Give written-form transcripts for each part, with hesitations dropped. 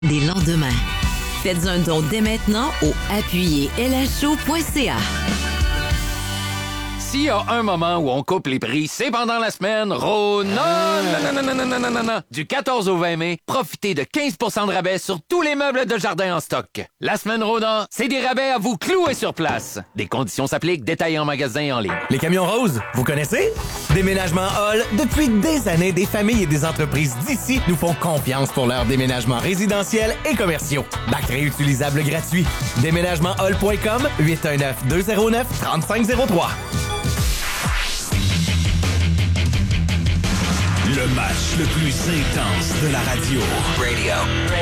des lendemains. Faites un don dès maintenant au appuyerlho.ca. S'il y a un moment où on coupe les prix, c'est pendant la semaine Rona. Non. Du 14 au 20 mai, profitez de 15 % de rabais sur tous les meubles de jardin en stock. La semaine Rona, c'est des rabais à vous clouer sur place. Des conditions s'appliquent, détaillés en magasin et en ligne. Les camions roses, vous connaissez? Déménagement Hall, depuis des années, des familles et des entreprises d'ici nous font confiance pour leurs déménagements résidentiels et commerciaux. Bac réutilisable gratuit. Déménagementhall.com, 819-209-3503. Le match le plus intense de la radio. Radio.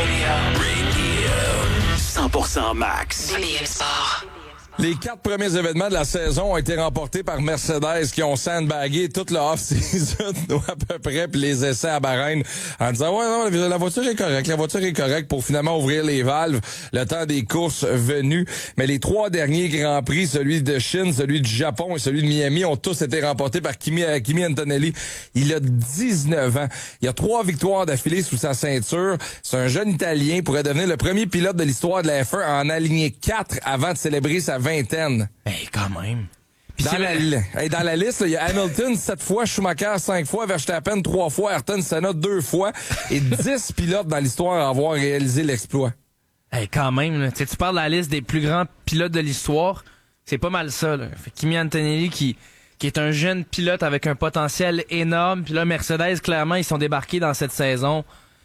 100% max. BPM Sport. Les 4 premiers événements de la saison ont été remportés par Mercedes qui ont sandbagué toute la off-season à peu près, puis les essais à Bahreïn en disant « Ouais, non, la voiture est correcte pour finalement ouvrir les valves le temps des courses venues. » Mais les 3 derniers Grands Prix, celui de Chine, celui du Japon et celui de Miami, ont tous été remportés par Kimi Antonelli. Il a 19 ans. Il a 3 victoires d'affilée sous sa ceinture. C'est un jeune Italien, pourrait devenir le premier pilote de l'histoire de la F1 à en aligner 4 avant de célébrer sa vingtaine. Quand même. Dans la liste, il y a Hamilton 7 fois, Schumacher 5 fois, Verstappen 3 fois, Ayrton Senna 2 fois et 10 pilotes dans l'histoire à avoir réalisé l'exploit. Quand même, là. Tu parles de la liste des plus grands pilotes de l'histoire, c'est pas mal ça. Là. Fait Kimi Antonelli qui est un jeune pilote avec un potentiel énorme. Puis là, Mercedes, clairement, ils sont débarqués dans cette saison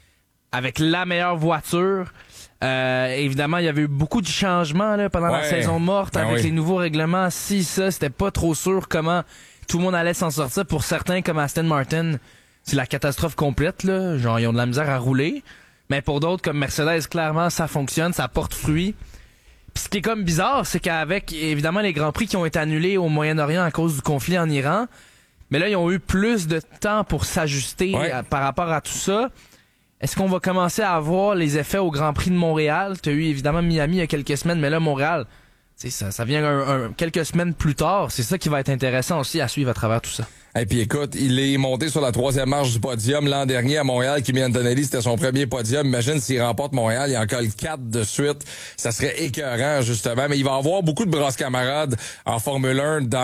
avec la meilleure voiture. Évidemment, il y avait eu beaucoup de changements là, pendant la saison morte avec les nouveaux règlements. C'était pas trop sûr comment tout le monde allait s'en sortir. Pour certains, comme Aston Martin, c'est la catastrophe complète. Là. Genre, ils ont de la misère à rouler. Mais pour d'autres, comme Mercedes, clairement, ça fonctionne, ça porte fruit. Puis ce qui est comme bizarre, c'est qu'avec, évidemment, les Grands Prix qui ont été annulés au Moyen-Orient à cause du conflit en Iran, mais là, ils ont eu plus de temps pour s'ajuster par rapport à tout ça. Est-ce qu'on va commencer à avoir les effets au Grand Prix de Montréal? Tu as eu évidemment Miami il y a quelques semaines, mais là, Montréal, ça vient quelques semaines plus tard. C'est ça qui va être intéressant aussi à suivre à travers tout ça. Et puis écoute, il est monté sur la 3e marche du podium l'an dernier à Montréal. Kimi Antonelli, c'était son premier podium. Imagine s'il remporte Montréal, il en colle 4 de suite. Ça serait écœurant, justement. Mais il va avoir beaucoup de brasses camarades en Formule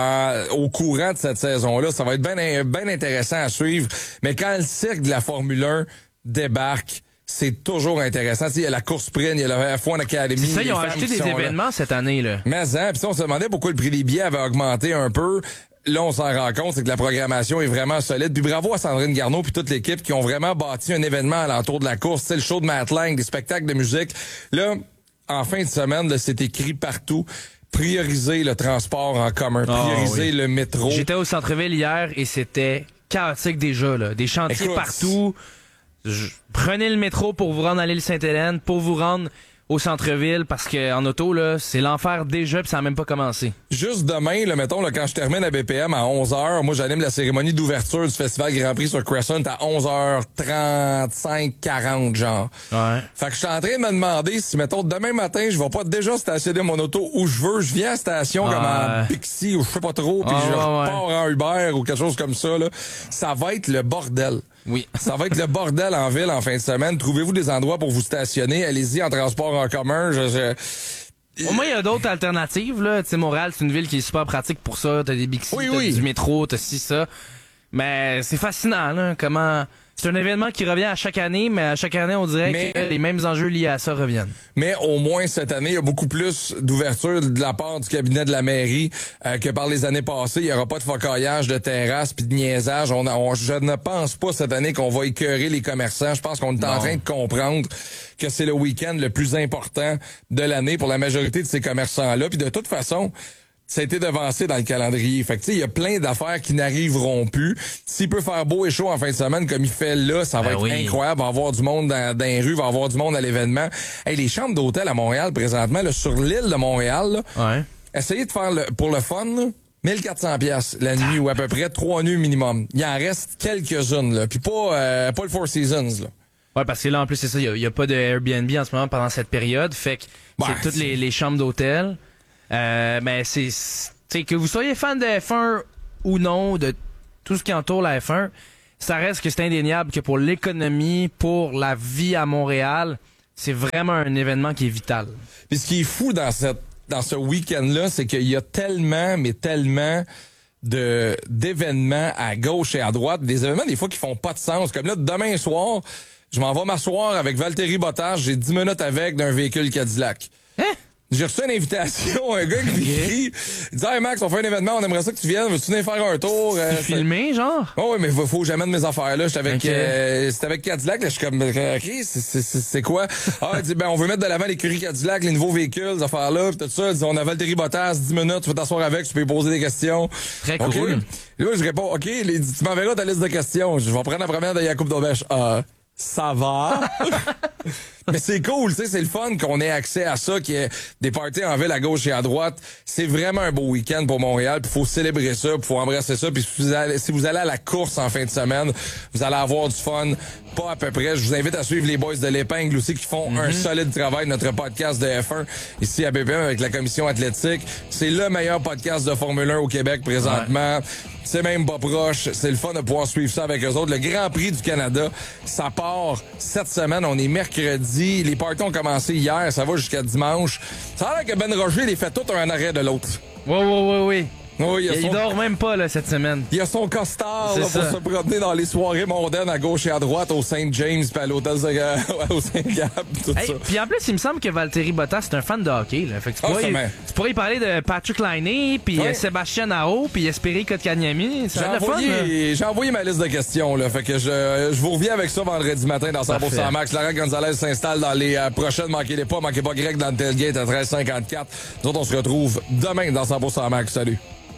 1 au courant de cette saison-là. Ça va être bien intéressant à suivre. Mais quand le cirque de la Formule 1 débarque, c'est toujours intéressant. Il y a la course sprint, il y a la F1 Academy. C'est ça, ils ont ajouté des événements cette année, là. Mais puis on se demandait pourquoi le prix des billets avait augmenté un peu. Là, on s'en rend compte, c'est que la programmation est vraiment solide. Puis bravo à Sandrine Garneau puis toute l'équipe qui ont vraiment bâti un événement alentour de la course. C'est le show de Matt Lang, des spectacles de musique. Là, en fin de semaine, là, c'est écrit partout. Prioriser le transport en commun, prioriser le métro. J'étais au centre-ville hier et c'était chaotique déjà, là. Des chantiers partout. Prenez le métro pour vous rendre à l'île Sainte-Hélène, pour vous rendre au centre-ville, parce que en auto, là, c'est l'enfer déjà, puis ça n'a même pas commencé. Juste demain, là, mettons, là, quand je termine à BPM à 11h, moi, j'anime la cérémonie d'ouverture du Festival Grand Prix sur Crescent à 11h35, 40, genre. Ouais. Fait que je suis en train de me demander si, mettons, demain matin, je vais pas déjà stationner mon auto où je veux, je viens à la station comme en Pixie ou je sais pas trop, puis je repars en Uber ou quelque chose comme ça, là. Ça va être le bordel. Oui. Ça va être le bordel en ville en fin de semaine. Trouvez-vous des endroits pour vous stationner. Allez-y en transport en commun. Au moins, il y a d'autres alternatives, là. Tu sais, Montréal, c'est une ville qui est super pratique pour ça. T'as des Bixi, t'as du métro, t'as ça. Mais c'est fascinant, là. Comment... C'est un événement qui revient à chaque année, mais à chaque année, on dirait que les mêmes enjeux liés à ça reviennent. Mais au moins, cette année, il y a beaucoup plus d'ouverture de la part du cabinet de la mairie que par les années passées. Il n'y aura pas de focaillage de terrasse puis de niaisage. Je ne pense pas cette année qu'on va écœurer les commerçants. Je pense qu'on est en train de comprendre que c'est le week-end le plus important de l'année pour la majorité de ces commerçants-là. Puis de toute façon... ça a été devancé dans le calendrier. Fait que, tu sais, il y a plein d'affaires qui n'arriveront plus. S'il peut faire beau et chaud en fin de semaine comme il fait là, ça va être incroyable. Il va y avoir du monde dans les rues, il va y avoir du monde à l'événement. Hey, les chambres d'hôtel à Montréal, présentement, là, sur l'île de Montréal, là, essayez de faire pour le fun, là, 1400 pièces la nuit ou à peu près 3 nuits minimum. Il en reste quelques-unes, là. Puis pas le Four Seasons, là. Ouais, parce que là, en plus, c'est ça, il y a pas de Airbnb en ce moment pendant cette période. Fait que c'est toutes les chambres d'hôtel. Mais c'est que vous soyez fan de F1 ou non, de tout ce qui entoure la F1, ça reste que c'est indéniable que pour l'économie, pour la vie à Montréal, c'est vraiment un événement qui est vital. Puis ce qui est fou dans ce week-end-là, c'est qu'il y a tellement, mais tellement d'événements à gauche et à droite, des événements des fois qui font pas de sens. Comme là, demain soir, je m'en vais m'asseoir avec Valtteri Bottas, j'ai 10 minutes avec d'un véhicule Cadillac. Hein? J'ai reçu une invitation, un gars qui m'écrit, il dit « Hey Max, on fait un événement, on aimerait ça que tu viennes, veux-tu venir faire un tour? » Filmé, genre? Oh oui, mais faut que j'amène mes affaires là. J'étais avec, c'était avec Cadillac, là, je suis comme, OK, c'est quoi? Ah, il dit, ben, on veut mettre de l'avant l'écurie Cadillac, les nouveaux véhicules, ces affaires-là, pis tout ça. Il dit, on a Valtteri Bottas, 10 minutes, tu peux t'asseoir avec, tu peux lui poser des questions. Très okay. cool. Là, je réponds, OK, il dit, tu m'enverras ta liste de questions. Je vais prendre la première de Yacoub Daubèche. Ça va. Mais c'est cool, tu sais, c'est le fun qu'on ait accès à ça, qu'il y ait des parties en ville à gauche et à droite. C'est vraiment un beau week-end pour Montréal, puis faut célébrer ça, puis faut embrasser ça. Puis si vous allez à la course en fin de semaine, vous allez avoir du fun, pas à peu près. Je vous invite à suivre les boys de l'Épingle aussi qui font un solide travail, notre podcast de F1 ici à BPM avec la commission athlétique. C'est le meilleur podcast de Formule 1 au Québec présentement. Ouais. C'est même pas proche. C'est le fun de pouvoir suivre ça avec eux autres. Le Grand Prix du Canada, ça part cette semaine. On est mercredi. Les parties ont commencé hier. Ça va jusqu'à dimanche. Ça a l'air que Ben Roger les fait tout un en arrêt de l'autre. Oui. Oui, il dort même pas là cette semaine. Il y a son costard là, pour se promener dans les soirées mondaines à gauche et à droite au Saint James puis à l'hôtel au Saint-Gab, tout ça. Puis en plus, il me semble que Valtteri Bottas c'est un fan de hockey. Là. Fait que tu pourrais y parler de Patrick Laine, puis Sébastien Aho, puis Esperi Kotkaniemi. J'ai envoyé ma liste de questions. Là, fait que je vous reviens avec ça vendredi matin dans 100% Max. Laurent Gonzalez s'installe dans les prochaines. Manquez pas Greg dans le tailgate à 13h54. Nous autres, on se retrouve demain dans 100% Max. Salut.